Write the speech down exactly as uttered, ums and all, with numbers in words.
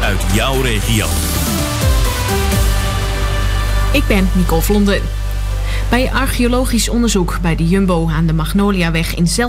uit jouw regio. Ik ben Nicole Vlonden. Bij archeologisch onderzoek bij de Jumbo aan de Magnoliaweg in Zel